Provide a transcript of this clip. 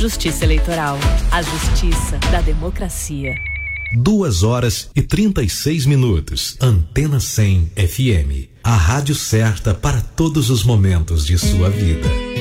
Justiça Eleitoral. A justiça da democracia. 2h36. Antena 100 FM. A rádio certa para todos os momentos de sua vida.